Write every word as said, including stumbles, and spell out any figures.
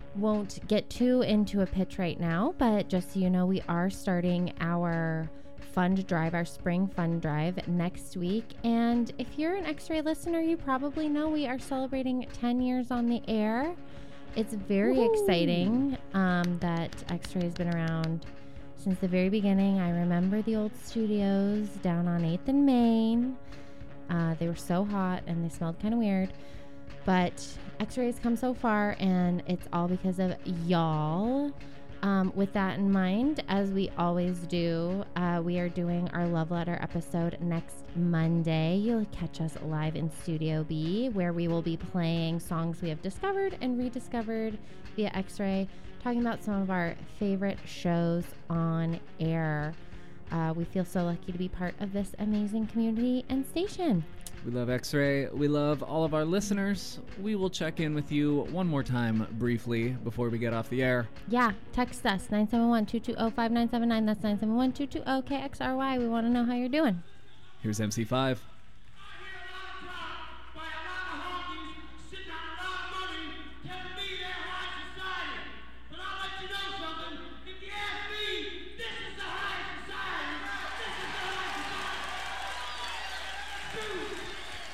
won't get too into a pitch right now, but just so you know, we are starting our fund drive, our spring fund drive next week. And if you're an X-Ray listener, you probably know we are celebrating ten years on the air. It's very Woo-hoo. exciting um, that X-Ray has been around since the very beginning. I remember the old studios down on eighth and Main. Uh, they were so hot and they smelled kind of weird. But X-Ray has come so far, and it's all because of y'all. Um, with that in mind, as we always do, uh, we are doing our love letter episode next Monday. You'll catch us live in Studio B, where we will be playing songs we have discovered and rediscovered via X-Ray, talking about some of our favorite shows on air. Uh, we feel so lucky to be part of this amazing community and station. We love X-Ray. We love all of our listeners. We will check in with you one more time briefly before we get off the air. Yeah, text us, nine seven one, two two zero, five nine seven nine. That's nine seven one, two two zero, K X R Y. We want to know how you're doing. Here's M C five.